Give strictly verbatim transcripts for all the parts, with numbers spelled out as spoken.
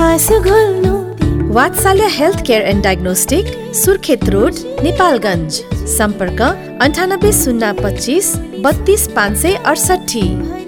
आँसु घोल्नु। वात्सल्य health care and diagnostic, Surkhet road, Nepalgunj. सम्पर्क अन्ठानब्बे शून्य पच्चिस बत्तीस पाँच सय अडसठी।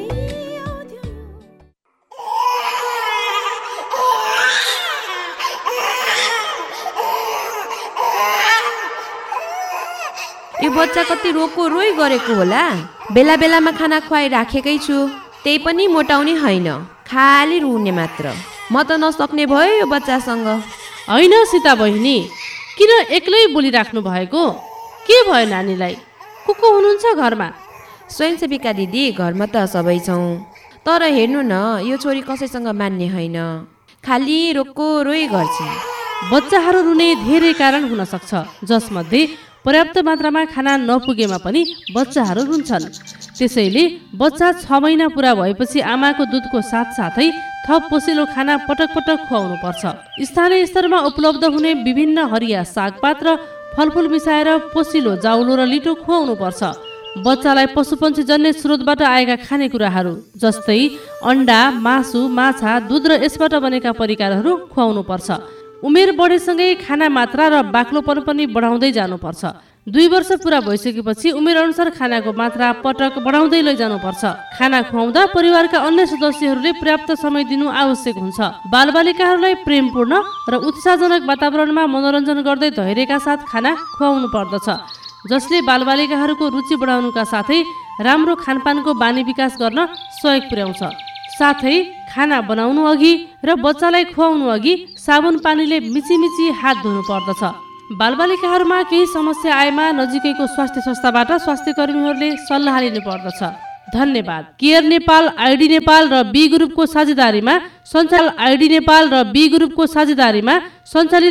यो बच्चा कति रोको रोइ गरेको होला। बेला बेलामा खाना खुवाइ राखेकै छु, त्यही पनि मोटाउने होइन, खाली रुने मात्र। म त नसक्ने भयो यो बच्चासँग। होइन सीता बहिनी, किन एक्लै बोलिराख्नु भएको? के भयो नानीलाई? को को हुनुहुन्छ घरमा? स्वयंसेविका दिदी, घरमा त सबै छौँ, तर हेर्नु न, यो छोरी कसैसँग मान्ने होइन, खाली रोको रोइ गर्छ। बच्चाहरू रुने धेरै कारण हुन सक्छ, जसमध्ये पर्याप्त मात्रामा खाना नपुगेमा पनि बच्चाहरू रुन्छन्। त्यसैले बच्चा छ महिना पुरा भएपछि आमाको दुधको साथसाथै थप पोसिलो खाना पटक पटक खुवाउनु पर्छ। स्थानीय स्तरमा उपलब्ध हुने विभिन्न हरिया सागपात र फलफुल मिसाएर पोसिलो जाउलो र लिटो खुवाउनु पर्छ। बच्चालाई पशुपन्छी जन्य स्रोतबाट आएका खानेकुराहरू जस्तै अन्डा, मासु, माछा, दुध र यसबाट बनेका परिकारहरू खुवाउनु पर्छ। उमेर बढेसँगै खाना मात्रा र बाक्लोपन पनि बढाउँदै जानुपर्छ। दुई वर्ष पुरा भइसकेपछि उमेर अनुसार खानाको मात्रा पटक बढाउँदै लैजानुपर्छ। खाना खुवाउँदा परिवारका अन्य सदस्यहरूले पर्याप्त समय दिनु आवश्यक हुन्छ। बालबालिकाहरूलाई प्रेमपूर्ण र उत्साहजनक वातावरणमा मनोरञ्जन गर्दै धैर्यका साथ खाना खुवाउनु पर्दछ, जसले बालबालिकाहरूको रुचि बढाउनुका साथै राम्रो खानपानको बानी विकास गर्न सहयोग पुर्याउँछ। साथै खाना बनाउनु अघि र बच्चालाई खुवाउनु अघि साबुन पानीले मिचीमिची हात धुनु पर्दछ। बालबालिकाहरूमा केही समस्या आएमा नजिकैको स्वास्थ्य संस्थाबाट स्वास्थ्य कर्मीहरूले सल्लाह लिनु पर्दछ। धन्यवाद। केयर नेपाल, आइडी नेपाल र बी ग्रुपको साझेदारीमा सञ्चालित आइडी नेपाल र बी ग्रुपको साझेदारीमा सञ्चालित